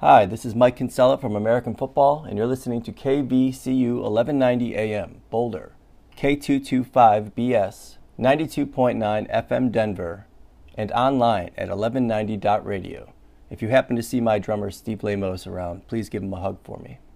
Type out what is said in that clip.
Hi, this is Mike Kinsella from American Football, and you're listening to KVCU 1190 AM, Boulder, K225BS, 92.9 FM Denver, and online at 1190.radio. If you happen to see my drummer Steve Lamos around, please give him a hug for me.